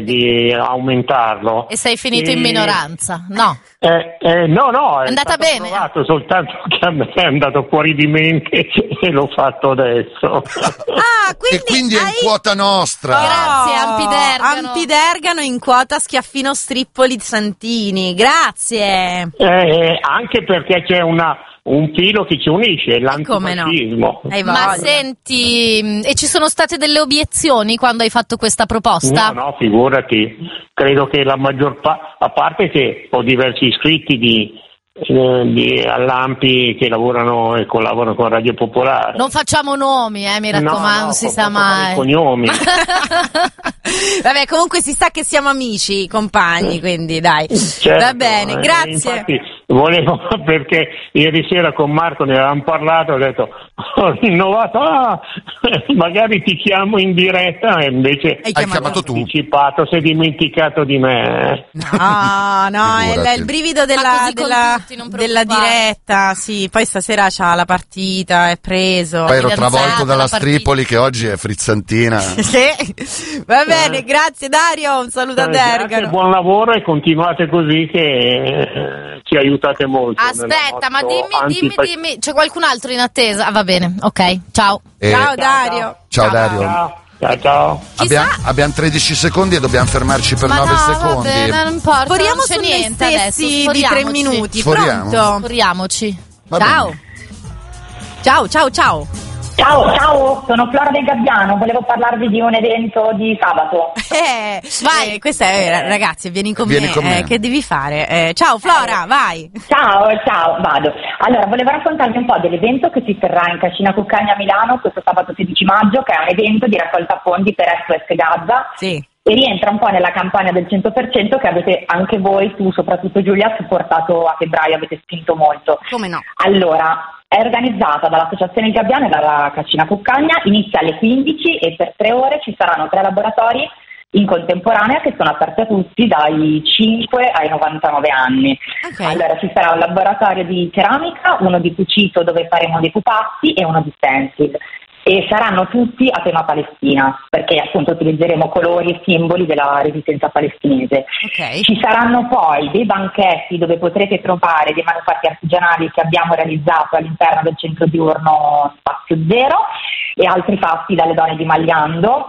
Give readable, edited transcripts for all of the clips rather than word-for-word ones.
di aumentarlo. E sei finito in minoranza, no? No, è andata bene. Provato, soltanto che a me è andato fuori di mente e l'ho fatto adesso. Quindi è in quota nostra. Grazie, Ampidergano in quota Schiaffino Strippoli Santini. Grazie. Anche perché c'è un filo che ci unisce, l'antifascismo. Ma senti, e ci sono state delle obiezioni quando hai fatto questa proposta? No, figurati. Credo che la maggior a parte che ho diversi iscritti all'Ampi che lavorano e collaborano con Radio Popolare. Non facciamo nomi, mi raccomando, non si sa mai. Cognomi. Vabbè, comunque si sa che siamo amici, compagni, quindi dai. Certo, va bene, grazie. Infatti volevo, perché ieri sera con Marco ne avevamo parlato, ho detto ho rinnovato, magari ti chiamo in diretta, e invece hai chiamato tu. Anticipato, sei dimenticato di me. No, è il brivido della diretta, sì, poi stasera c'ha la partita, è preso. Poi ero travolto dalla Stripoli che oggi è frizzantina. Va bene, grazie Dario, un saluto a Dergano. Grazie, buon lavoro e continuate così che ci aiutate molto. Aspetta, ma dimmi, c'è qualcun altro in attesa? Va bene, ok, ciao. Ciao Dario. Ciao Dario. Ciao. Abbiamo 13 secondi e dobbiamo fermarci per 9 secondi. Vabbè, non importa, Sforiamo non c'è su niente noi adesso. stessi di 3 minuti. Sforiamo. Pronto? Sforiamoci. Ciao. Ciao, sono Flora del Gabbiano, volevo parlarvi di un evento di sabato. Vai, questa è, ragazzi, vieni con me. Che devi fare? Ciao Flora, vai. Ciao, vado. Allora, volevo raccontarvi un po' dell'evento che si terrà in Cascina Cuccagna a Milano questo sabato 16 maggio, che è un evento di raccolta fondi per SOS Gaza. Sì. E rientra un po' nella campagna del 100% che avete anche voi, tu soprattutto Giulia, supportato a febbraio, avete spinto molto. Come no? Allora, è organizzata dall'Associazione Il Gabbiano e dalla Cascina Cuccagna, inizia alle 15 e per 3 ore ci saranno 3 laboratori in contemporanea che sono aperti a tutti dai 5 ai 99 anni. Okay. Allora ci sarà un laboratorio di ceramica, uno di cucito dove faremo dei pupazzi e uno di stencil. E saranno tutti a tema Palestina, perché appunto utilizzeremo colori e simboli della resistenza palestinese. Okay. Ci saranno poi dei banchetti dove potrete trovare dei manufatti artigianali che abbiamo realizzato all'interno del centro diurno Spazio Zero e altri fatti dalle donne di Magliando.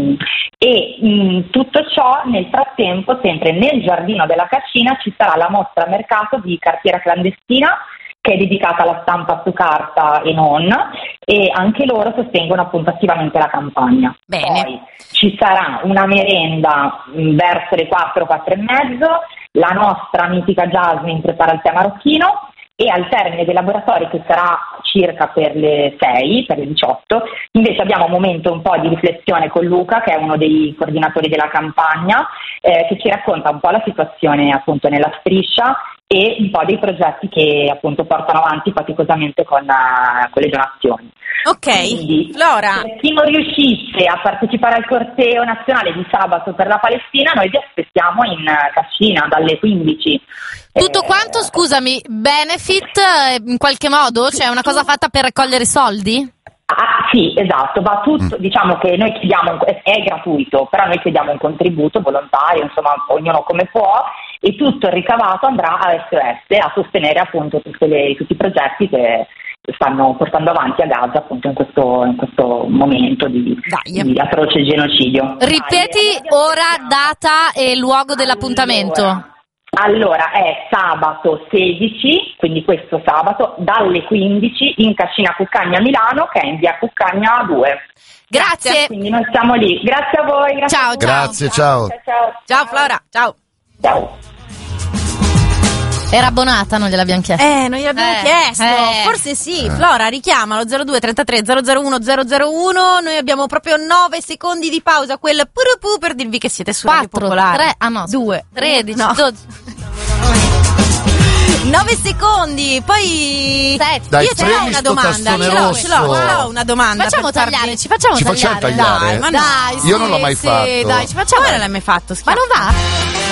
Tutto ciò nel frattempo, sempre nel giardino della Cascina, ci sarà la mostra mercato di cartiera clandestina, che è dedicata alla stampa su carta e non, e anche loro sostengono appunto attivamente la campagna. Bene. Poi ci sarà una merenda verso le 4 e mezzo, la nostra mitica Jasmine prepara il tè marocchino e al termine dei laboratori, che sarà circa per le 6, per le 18, invece abbiamo un momento un po' di riflessione con Luca, che è uno dei coordinatori della campagna, che ci racconta un po' la situazione appunto nella striscia e un po' dei progetti che appunto portano avanti faticosamente con le donazioni. Ok, quindi, Flora, per chi non riuscisse a partecipare al corteo nazionale di sabato per la Palestina, noi vi aspettiamo in Cascina dalle 15. Tutto quanto, scusami, benefit in qualche modo? Cioè una cosa fatta per raccogliere soldi? Sì, esatto, va tutto, diciamo che noi chiediamo, è gratuito, però noi chiediamo un contributo volontario, insomma, ognuno come può, e tutto il ricavato andrà a SOS a sostenere appunto tutti i progetti che stanno portando avanti a Gaza appunto in questo momento di atroce genocidio. Ripeti ora, data e luogo dell'appuntamento. Allora, è sabato 16, quindi questo sabato, dalle 15 in Cascina Cuccagna a Milano, che è in via Cuccagna 2. Grazie. Quindi noi siamo lì. Grazie a voi. Grazie ciao, a voi. Grazie, ciao. Ciao Flora, ciao. Ciao. Era abbonata, non gliel'abbiamo chiesto. Non gliel'abbiamo chiesto. Forse sì. Flora, richiamalo 02 33 001 001. Noi abbiamo proprio 9 secondi di pausa, quel puru per dirvi che siete su Radio Popolare. 2 13 no. 12 9 secondi, poi 7. Dai, io ce l'ho una domanda, ce l'ho una domanda. Facciamo tagliare, ci facciamo tagliare. Dai, io non l'ho mai fatto. Dai, ci facciamo. Ma non l'hai mai fatto, ma non va?